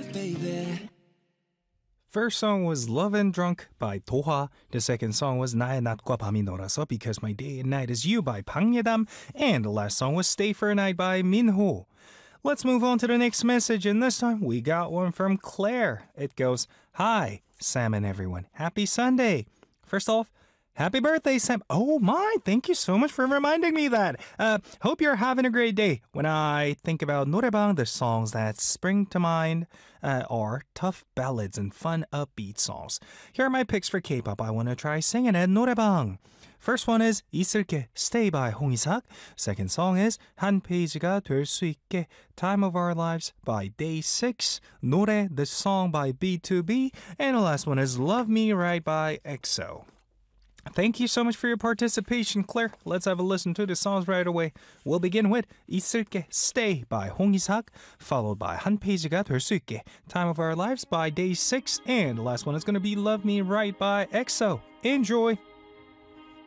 baby. First song was Love and Drunk by Dohwa. The second song was 나의 낮과 밤이 놀아서 Because My Day and Night Is You by Bang Ye-dam. And the last song was Stay for a Night by Minho. Let's move on to the next message, and this time we got one from Claire. It goes, Hi, Sam and everyone. Happy Sunday. First off, happy birthday, Sam. Oh my, thank you so much for reminding me that. Hope you're having a great day. When I think about 노래방, the songs that spring to mind are tough ballads and fun upbeat songs. Here are my picks for K-pop I want to try singing at 노래방. First one is 있을게, Stay by 홍이삭. Second song is 한 페이지가 될 수 있게, Time of Our Lives by Day6. 노래, the song by B2B. And the last one is Love Me Right by EXO. Thank you so much for your participation, Claire. Let's have a listen to the songs right away. We'll begin with 있을게, Stay by 홍이삭, followed by 한 페이지가 될 수 있게, Time of Our Lives by Day6, and the last one is going to be Love Me Right by EXO. Enjoy!